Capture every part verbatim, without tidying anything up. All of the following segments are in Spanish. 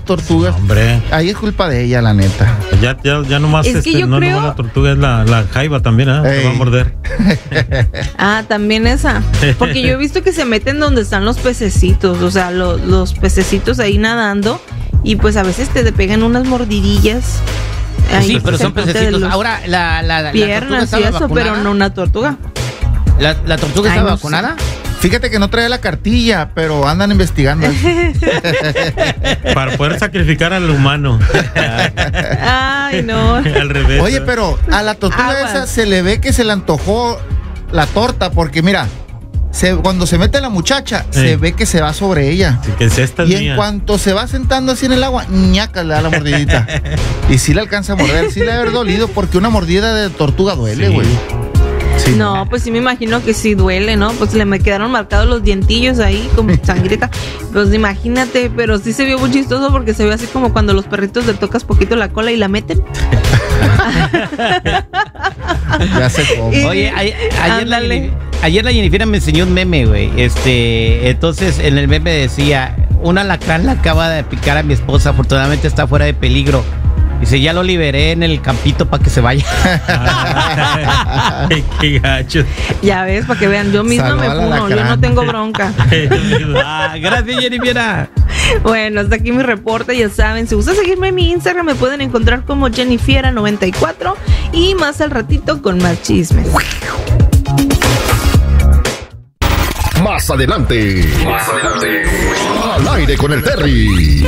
tortugas. No, hombre. Ahí es culpa de ella, la neta. Ya, ya, ya nomás, Es que este, yo no creo- nomás la tortuga, es la, la jaiba también, ¿eh? Te va a Ey. morder. Ah, también esa. Porque yo he visto que se meten donde están los pececitos, o sea, lo- los pececitos ahí nadando, y pues a veces te pegan unas mordidillas. ahí Sí, pero son cerquita de pececitos. los Ahora, la, la, la tortuga piernas y estaba eso, vacunada. pero no una tortuga. ¿La, la tortuga Ay, estaba no sé. vacunada? Fíjate que no trae la cartilla, pero andan investigando. Para poder sacrificar al humano. Ay, no. Al revés. Oye, pero a la tortuga Aguas. esa se le ve que se le antojó la torta, porque mira, se, cuando se mete la muchacha, Sí. se ve que se va sobre ella. Así que si esta es Y en mía. cuanto se va sentando así en el agua, ñaca, le da la mordidita. Y sí le alcanza a morder, sí le ha de haber dolido, porque una mordida de tortuga duele, Sí. güey. Sí. No, pues sí me imagino que sí duele, ¿no? Pues le me quedaron marcados los dientillos ahí como sangrita. Pues imagínate, pero sí se vio muy chistoso porque se ve así como cuando los perritos le tocas poquito la cola y la meten. Ya se come. Y- Oye, a- ayer, la, Ándale. ayer la Jennifer me enseñó un meme, güey. Este, entonces en el meme decía, un alacrán le acaba de picar a mi esposa, afortunadamente está fuera de peligro. Dice, ya lo liberé en el campito para que se vaya. Ay, qué gacho. Ya ves, para que vean, yo misma Salva me al funo, yo alacrán. no tengo bronca. Ah, gracias, Jennifer. Bueno, hasta aquí mi reporte, ya saben, si gusta seguirme en mi Instagram me pueden encontrar como Jennifiera noventa y cuatro y más al ratito con más chismes. Más adelante. Más adelante. Al aire con el Terry.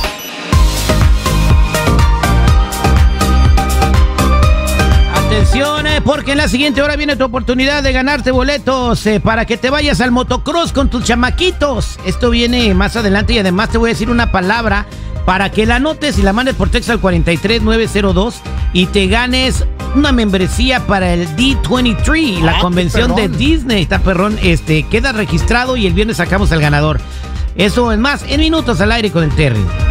Atención, eh, porque en la siguiente hora viene tu oportunidad de ganarte boletos eh, para que te vayas al motocross con tus chamaquitos. Esto viene más adelante y además te voy a decir una palabra para que la anotes y la mandes por texto al cuarenta y tres nueve cero dos y te ganes una membresía para el D veintitrés, la Ah, qué convención de perrón. Disney. Está perrón, este, queda registrado y el viernes sacamos al ganador. Eso es más, en minutos al aire con el Terry.